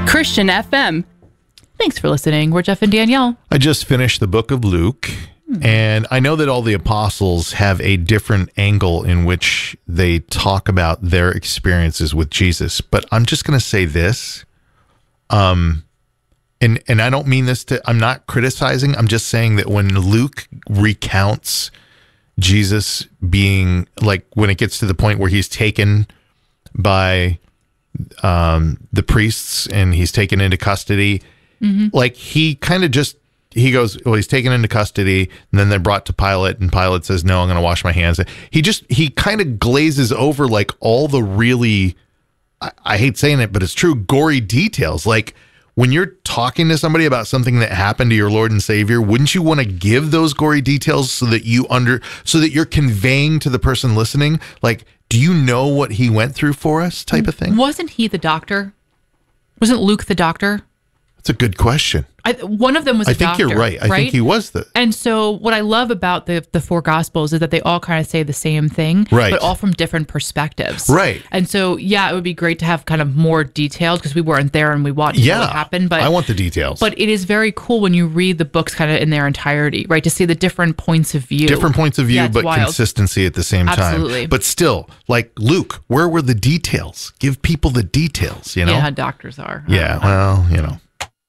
Christian FM. Thanks for listening. We're Jeff and Danielle. I just finished the book of Luke, and I know that all the apostles have a different angle in which they talk about their experiences with Jesus. But I'm just going to say this, and I don't mean this to, I'm not criticizing. I'm just saying that when Luke recounts Jesus being, like, when it gets to the point where he's taken by the priests and he's taken into custody, like, he kind of just, he goes, well, he's taken into custody, and then they're brought to Pilate, and Pilate says, no, I'm going to wash my hands. He kind of glazes over, like, all the really, I hate saying it, but it's true, gory details. Like, when you're talking to somebody about something that happened to your Lord and Savior, wouldn't you want to give those gory details so that you're conveying to the person listening, like, do you know what he went through for us, type of thing? Wasn't he the doctor? Wasn't Luke the doctor? That's a good question. One of them was a doctor. I think you're right. I think he was the... And so what I love about the four Gospels is that they all kind of say the same thing, right, but all from different perspectives. Right. And so, yeah, it would be great to have kind of more detailed, because we weren't there and we watched what happened. But I want the details. But it is very cool when you read the books kind of in their entirety, right? To see the different points of view. Different points of view, yeah, but wild. Consistency at the same time. Absolutely. But still, like, Luke, where were the details? Give people the details, you know? Yeah, how doctors are. Yeah, well, you know.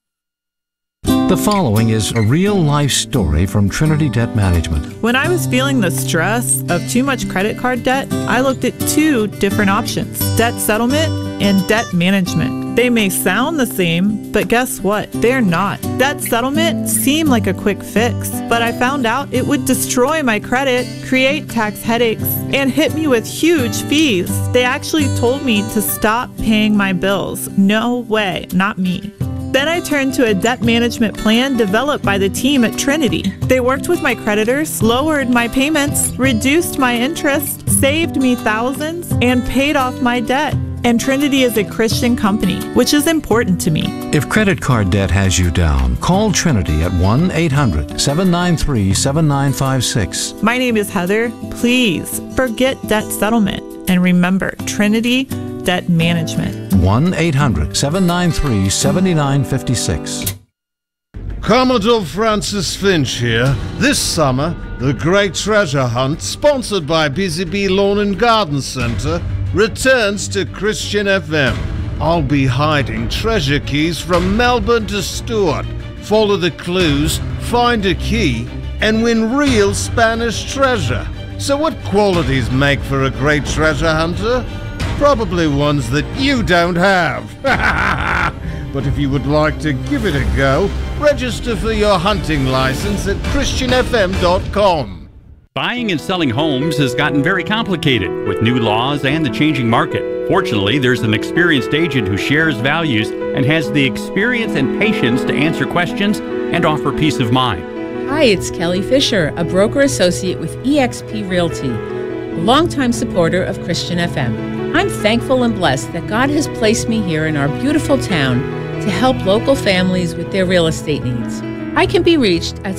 The following is a real-life story from Trinity Debt Management. When I was feeling the stress of too much credit card debt, I looked at two different options: debt settlement and debt management. They may sound the same, but guess what? They're not. Debt settlement seemed like a quick fix, but I found out it would destroy my credit, create tax headaches, and hit me with huge fees. They actually told me to stop paying my bills. No way, not me. Then I turned to a debt management plan developed by the team at Trinity. They worked with my creditors, lowered my payments, reduced my interest, saved me thousands, and paid off my debt. And Trinity is a Christian company, which is important to me. If credit card debt has you down, call Trinity at 1-800-793-7956. My name is Heather. Please forget debt settlement. And remember, Trinity Debt Management. 1-800-793-7956. Commodore Francis Finch here. This summer, the Great Treasure Hunt, sponsored by BZB Lawn and Garden Center, returns to Christian FM. I'll be hiding treasure keys from Melbourne to Stuart. Follow the clues, find a key, and win real Spanish treasure. So what qualities make for a great treasure hunter? Probably ones that you don't have. But if you would like to give it a go, register for your hunting license at christianfm.com. Buying and selling homes has gotten very complicated with new laws and the changing market. Fortunately, there's an experienced agent who shares values and has the experience and patience to answer questions and offer peace of mind. Hi, it's Kelly Fisher, a broker associate with eXp Realty, a longtime supporter of Christian FM. I'm thankful and blessed that God has placed me here in our beautiful town to help local families with their real estate needs. I can be reached at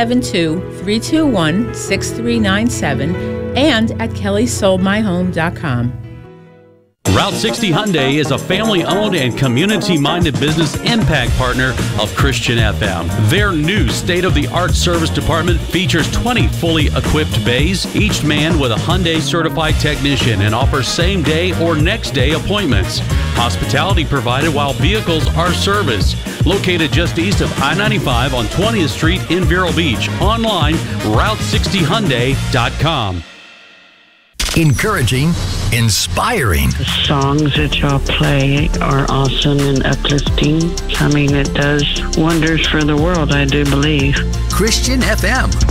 772-321-6397 and at kellysoldmyhome.com. Route 60 Hyundai is a family-owned and community-minded business impact partner of Christian FM. Their new state-of-the-art service department features 20 fully equipped bays, each manned with a Hyundai certified technician, and offers same-day or next-day appointments. Hospitality provided while vehicles are serviced. Located just east of I-95 on 20th Street in Vero Beach. Online, Route60Hyundai.com. Encouraging, inspiring. The songs that y'all play are awesome and uplifting. I mean, it does wonders for the world, I do believe. Christian FM.